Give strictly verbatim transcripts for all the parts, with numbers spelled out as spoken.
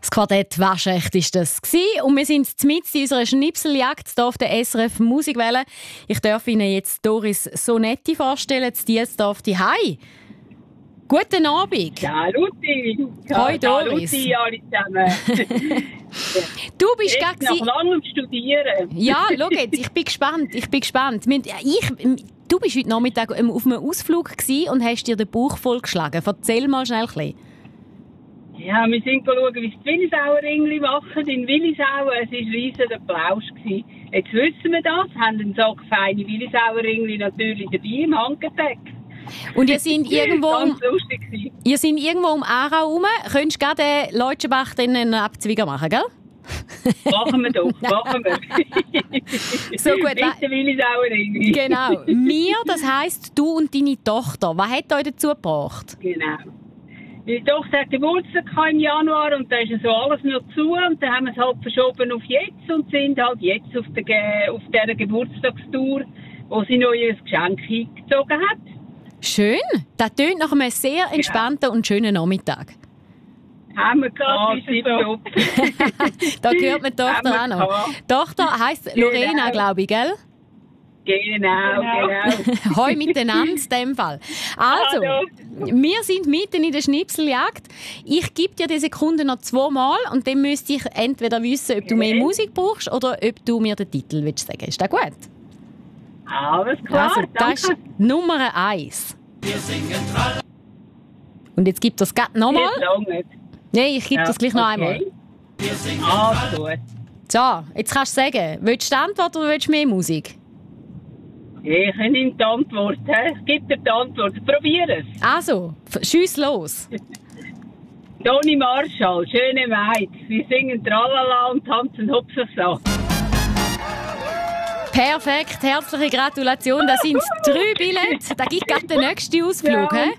Das Quartett «Waschecht» war das. Und wir sind mitten in unserer Schnipseljagd hier auf der S R F Musikwelle. Ich darf Ihnen jetzt Doris Sonetti vorstellen, zu Dielsdorf die Hai. Guten Abend. Ja, Luti. Hoi Doris. Luti, alle zusammen. Du bist gerade nach langem Studieren. Ja, schau jetzt, ich bin gespannt. Ich bin gespannt. Ich, du bist heute Nachmittag auf einem Ausflug und hast dir den Bauch vollgeschlagen. Erzähl mal schnell ein bisschen. Ja, wir sind schauen, wie die Willisauer Ringli machen in Willisau. Es war ein riesen Applaus. Jetzt wissen wir das, haben einen Sack feine Willisauer Ringli natürlich dabei im Handgepäck. Und ihr seid irgendwo, ganz lustig. Ihr seid irgendwo um Aarau herum. Könntest du gerade den Leutschenbach einen Abzweiger machen, gell? Machen wir doch, machen wir. So gut. Mit der Willisauer Ringli. Genau. Wir, das heisst du und deine Tochter. Was hat euch dazu gebracht? Genau. Meine Tochter hat Geburtstag im Januar und da ist so alles noch zu und dann haben wir es halt verschoben auf jetzt und sind halt jetzt auf, der, auf dieser Geburtstagstour, wo sie noch ihr Geschenk eingezogen hat. Schön. Das tönt nach einem sehr entspannten ja. und schönen Nachmittag. Haben wir gehabt, tipptopp. Da gehört meine Tochter auch noch. Die Tochter heisst Lorena, genau. glaube ich, gell? Genau, genau. Hoi miteinander in dem Fall. Also, Hallo. Wir sind mitten in der Schnipseljagd. Ich gebe dir die Sekunde noch zweimal und dann müsste ich entweder wissen, ob du mehr Musik brauchst oder ob du mir den Titel willst sagen. Ist das gut? Alles klar, also, das ist Nummer eins. Und jetzt gibt es das nochmal. Nein, ich gebe ja, das gleich noch okay. einmal. Ah, gut. So, jetzt kannst du sagen, willst du die Antwort oder willst du mehr Musik? Ich nehme die Antwort. Ich gebe dir die Antwort. Probier es. Also, schiess los. Toni Marshall, schöne Maid. Wir singen Tralala und tanzen Hopsasa. Perfekt, herzliche Gratulation. Das sind drei Billette. Da gibt gerade den nächsten Ausflug. Ja,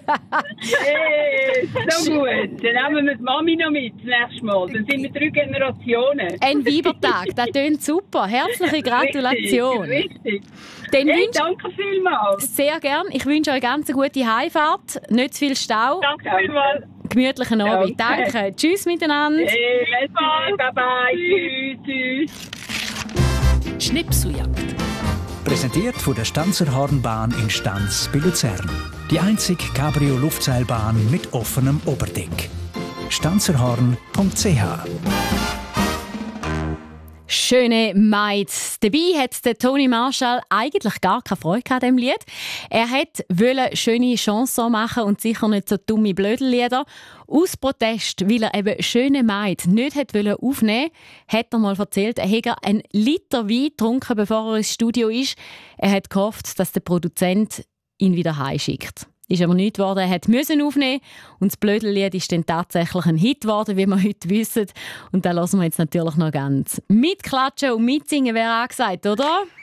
hey, so gut. Dann nehmen wir die Mami noch mit das nächste Mal. Dann sind wir drei Generationen. Ein Weibertag, das tönt super. Herzliche Gratulation. Richtig, richtig. Dann hey, wünsch... danke vielmals. Sehr gern. Ich wünsche euch ganz eine gute Heimfahrt. Nicht zu viel Stau. Danke vielmals. Gemütlichen Abend. Danke. Danke. Tschüss miteinander. Hey, bye bye. Bye bye. Tschüss, tschüss. Schnipseljagd. Präsentiert von der Stanzerhornbahn in Stanz bei Luzern. Die einzige Cabrio-Luftseilbahn mit offenem Oberdeck. stanzerhorn punkt c h Schöne Maid. Dabei hat der Toni Marshall eigentlich gar keine Freude an diesem Lied. Er wollte schöne Chanson machen und sicher nicht so dumme Blödellieder. Aus Protest, weil er eben «Schöne Maid» nicht aufnehmen wollte, hat er mal erzählt, er hätte einen Liter Wein getrunken, bevor er ins Studio ist. Er hat gehofft, dass der Produzent ihn wieder heimschickt. Ist aber nichts geworden, er musste aufnehmen und das Blödellied ist dann tatsächlich ein Hit geworden, wie wir heute wissen. Und da lassen wir jetzt natürlich noch ganz mitklatschen und mitsingen, wäre angesagt, oder?